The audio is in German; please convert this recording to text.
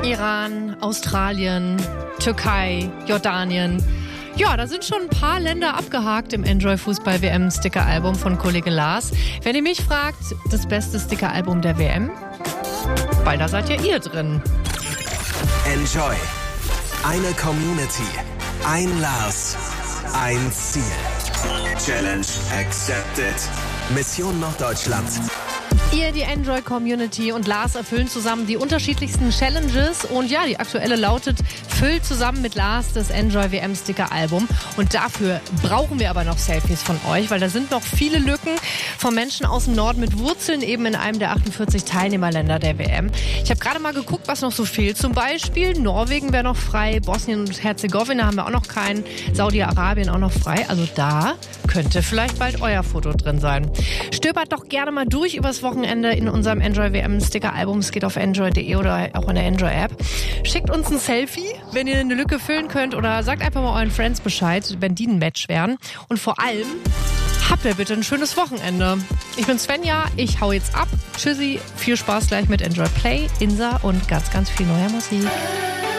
Iran, Australien, Türkei, Jordanien. Ja, da sind schon ein paar Länder abgehakt im Enjoy Fußball WM Sticker-Album von Kollege Lars. Wenn ihr mich fragt, das beste Sticker-Album der WM? Weil da seid ja ihr drin. Enjoy. Eine Community. Ein Lars. Ein Ziel. Challenge accepted. Mission Norddeutschland. Ihr, die Enjoy-Community und Lars erfüllen zusammen die unterschiedlichsten Challenges. Und ja, die aktuelle lautet, füllt zusammen mit Lars das Enjoy WM-Sticker-Album. Und dafür brauchen wir aber noch Selfies von euch, weil da sind noch viele Lücken von Menschen aus dem Norden mit Wurzeln eben in einem der 48 Teilnehmerländer der WM. Ich habe gerade mal geguckt, was noch so fehlt. Zum Beispiel Norwegen wäre noch frei, Bosnien und Herzegowina haben wir auch noch keinen, Saudi-Arabien auch noch frei. Also da könnte vielleicht bald euer Foto drin sein. Stöbert doch gerne mal durch übers Wochenende in unserem Enjoy WM Sticker-Album. Es geht auf enjoy.de oder auch in der Enjoy-App. Schickt uns ein Selfie, wenn ihr eine Lücke füllen könnt, oder sagt einfach mal euren Friends Bescheid, wenn die ein Match wären. Und vor allem, habt ihr bitte ein schönes Wochenende. Ich bin Svenja, ich hau jetzt ab. Tschüssi, viel Spaß gleich mit Enjoy Play, Insa und ganz, ganz viel neuer Musik.